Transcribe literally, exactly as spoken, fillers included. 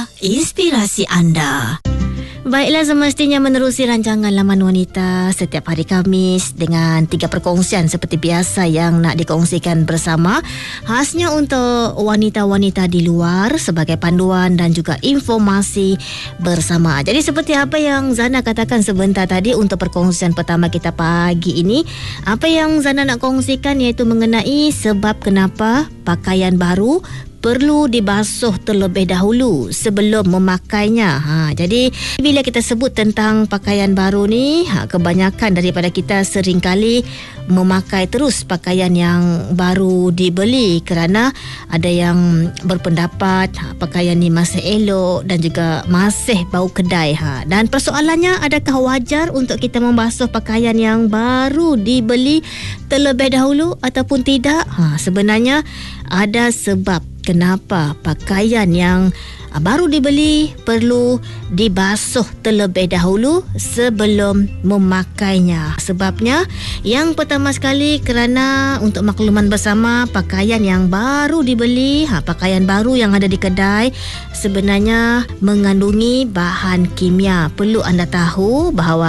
inspirasi anda. Baiklah, semestinya menerusi rancangan Laman Wanita setiap hari Khamis dengan tiga perkongsian seperti biasa yang nak dikongsikan bersama, khasnya untuk wanita-wanita di luar sebagai panduan dan juga informasi bersama. Jadi seperti apa yang Zana katakan sebentar tadi untuk perkongsian pertama kita pagi ini, apa yang Zana nak kongsikan iaitu mengenai sebab kenapa pakaian baru perlu dibasuh terlebih dahulu sebelum memakainya. Ha, jadi bila kita sebut tentang pakaian baru ni, ha, kebanyakan daripada kita seringkali memakai terus pakaian yang baru dibeli kerana ada yang berpendapat ha, pakaian ni masih elok dan juga masih bau kedai. Ha. Dan persoalannya, adakah wajar untuk kita membasuh pakaian yang baru dibeli terlebih dahulu ataupun tidak? Ha, sebenarnya ada sebab kenapa pakaian yang baru dibeli perlu dibasuh terlebih dahulu sebelum memakainya. Sebabnya, yang pertama sekali kerana untuk makluman bersama, pakaian yang baru dibeli, ha, pakaian baru yang ada di kedai sebenarnya mengandungi bahan kimia. Perlu anda tahu bahawa